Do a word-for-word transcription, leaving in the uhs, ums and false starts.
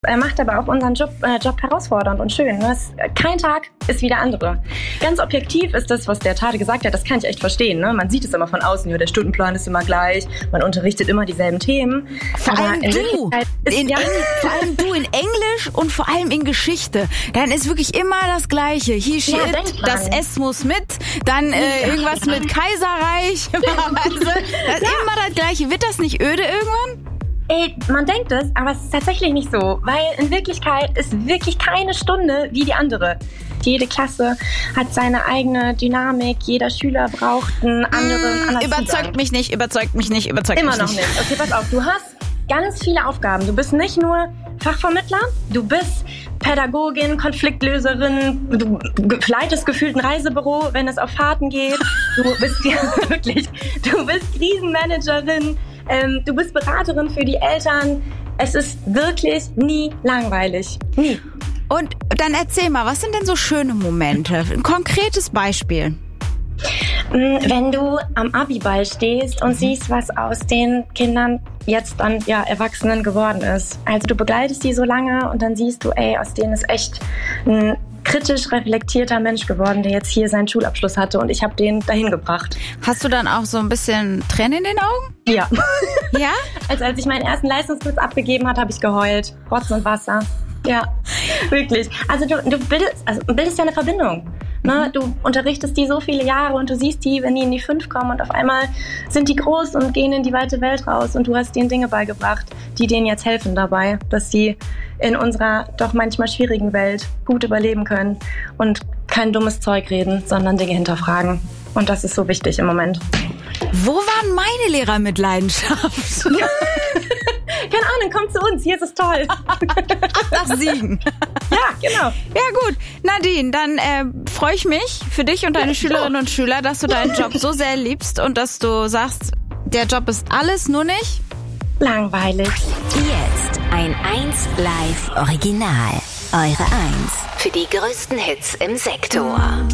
Er macht aber auch unseren Job, äh, Job herausfordernd und schön. Das, kein Tag ist wie der andere. Ganz objektiv ist das, was der Tade gesagt hat, das kann ich echt verstehen. Ne? Man sieht es immer von außen, ja, der Stundenplan ist immer gleich, man unterrichtet immer dieselben Themen. Vor aber allem in du, ist, in ja, Eng, vor allem du in Englisch und vor allem in Geschichte. Dann ist wirklich immer das Gleiche. He, she, Ja, it, denkt man. das S muss mit, dann äh, irgendwas mit Kaiserreich. Weißt du? Das ist immer das Gleiche. Wird das nicht öde irgendwann? Ey, man denkt es, aber es ist tatsächlich nicht so, weil in Wirklichkeit ist wirklich keine Stunde wie die andere. Jede Klasse hat seine eigene Dynamik, jeder Schüler braucht einen anderen, Mm, anderen überzeugt Zugang. mich nicht, überzeugt mich nicht, überzeugt Immer mich noch nicht. nicht. Okay, pass auf, du hast ganz viele Aufgaben. Du bist nicht nur Fachvermittler, du bist Pädagogin, Konfliktlöserin, du leitest gefühlt ein Reisebüro, wenn es auf Fahrten geht. Du bist ja wirklich, du bist Krisenmanagerin, ähm, du bist Beraterin für die Eltern. Es ist wirklich nie langweilig. Nie. Und dann erzähl mal, was sind denn so schöne Momente? Ein konkretes Beispiel. Wenn du am Abiball stehst und siehst, was aus den Kindern jetzt dann ja Erwachsenen geworden ist. Also du begleitest die so lange und dann siehst du, ey, aus denen ist echt ein kritisch reflektierter Mensch geworden, der jetzt hier seinen Schulabschluss hatte und ich habe den dahin gebracht. Hast du dann auch so ein bisschen Tränen in den Augen? Ja. Ja? Also als ich meinen ersten Leistungskurs abgegeben habe, habe ich geheult. Rotz und Wasser. Ja, wirklich. Also du, du bildest, also bildest ja eine Verbindung. Ne? Du unterrichtest die so viele Jahre und du siehst die, wenn die in die fünf kommen und auf einmal sind die groß und gehen in die weite Welt raus und du hast denen Dinge beigebracht, die denen jetzt helfen dabei, dass sie in unserer doch manchmal schwierigen Welt gut überleben können und kein dummes Zeug reden, sondern Dinge hinterfragen. Und das ist so wichtig im Moment. Wo waren meine Lehrer mit Leidenschaft? Keine Ahnung, komm zu uns, hier ist es toll. Nach Siegen. Ja, genau. Ja gut, Nadine, dann äh, freue ich mich für dich und deine Schülerinnen und Schüler, dass du deinen Job so sehr liebst und dass du sagst, der Job ist alles, nur nicht langweilig. Jetzt ein eins Live Original. Eure eins für die größten Hits im Sektor.